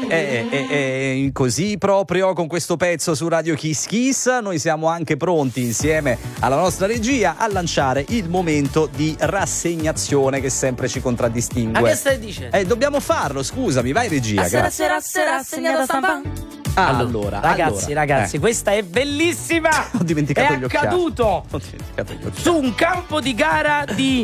E così proprio con questo pezzo su Radio Kiss Kiss noi siamo anche pronti insieme alla nostra regia a lanciare il momento di rassegnazione che sempre ci contraddistingue. Ma che stai dicendo? Dobbiamo farlo, scusami, vai regia. Grazie. Rassegnato stampa. Allora, ragazzi, questa è bellissima. Ho dimenticato gli occhiali. Ho dimenticato su un campo di gara di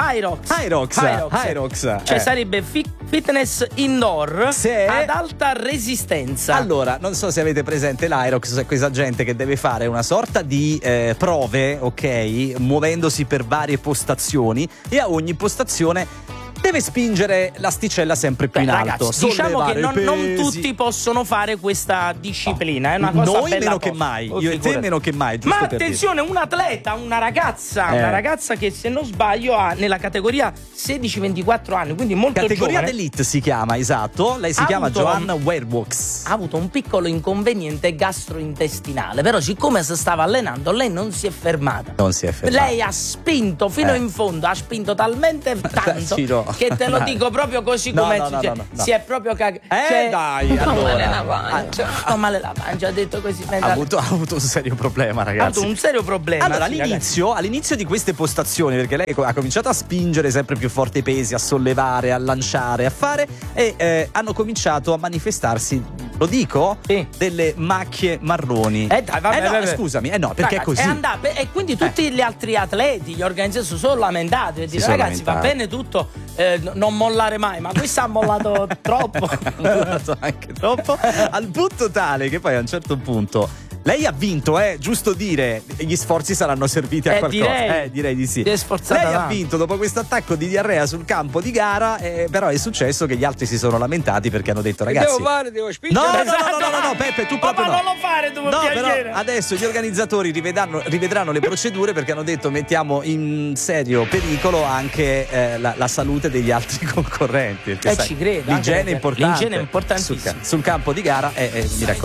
Hyrox. Cioè sarebbe fitness indoor ad alta resistenza. Allora, non so se avete presente l'Hyrox, è questa gente che deve fare una sorta di prove, ok, muovendosi per varie postazioni e a ogni postazione deve spingere l'asticella sempre più in alto. Ragazzi, diciamo che non tutti possono fare questa disciplina. È una cosa noi bella meno che mai. Io e te meno che mai. Ma attenzione, un atleta, una ragazza che se non sbaglio ha nella categoria 16-24 anni, quindi molto categoria giovane. d'elite si chiama, esatto. Lei si chiama Joanna Werbox. Ha avuto un piccolo inconveniente gastrointestinale, però siccome si stava allenando lei non si è fermata. Lei ha spinto fino in fondo, ha spinto talmente tanto che te lo dico proprio così come si è proprio cagato. Dai, male la pancia. Male la pancia, ha detto così. Ha avuto un serio problema, ragazzi. Ha avuto un serio problema. Allora, all'inizio di queste postazioni, perché lei ha cominciato a spingere sempre più forte i pesi, a sollevare, a lanciare, a fare, e hanno cominciato a manifestarsi, lo dico? Sì. Delle macchie marroni. Vabbè. Scusami, perché è così. E quindi tutti gli altri atleti, gli organizzatori sono lamentati e dicono: ragazzi, va bene tutto, non mollare mai, ma qui sta mollato troppo. Anche troppo. Al punto tale che poi a un certo punto lei ha vinto, giusto dire, gli sforzi saranno serviti a qualcosa. Direi di sì. Lei ha vinto dopo questo attacco di diarrea sul campo di gara, però è successo che gli altri si sono lamentati perché hanno detto: ragazzi, devo spingere. No, Peppe, tu proprio non lo fare, tu però adesso gli organizzatori rivedranno le procedure perché hanno detto: mettiamo in serio pericolo anche la salute degli altri concorrenti. Ci credo. L'igiene è importante. L'igiene è importantissima. Sul campo di gara, mi raccomando.